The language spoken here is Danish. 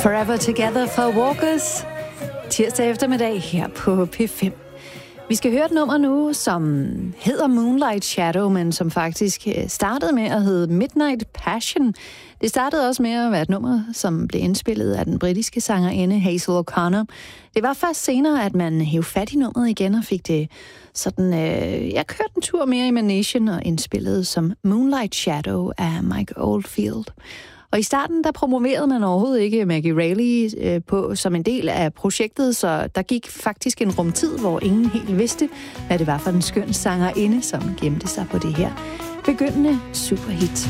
Forever Together for Walkers. Tirsdag eftermiddag her på P5. Vi skal høre et nummer nu, som hedder Moonlight Shadow, men som faktisk startede med at hedde Midnight Passion. Det startede også med at være et nummer, som blev indspillet af den britiske sangerinde Hazel O'Connor. Det var først senere, at man hævde fat i nummeret igen og fik det sådan... Jeg kørte en tur mere i Manation og indspillede som Moonlight Shadow af Mike Oldfield. Og i starten, der promoverede man overhovedet ikke Maggie Reilly på som en del af projektet, så der gik faktisk en rumtid, hvor ingen helt vidste, hvad det var for en skøn sangerinde, som gemte sig på det her begyndende superhit.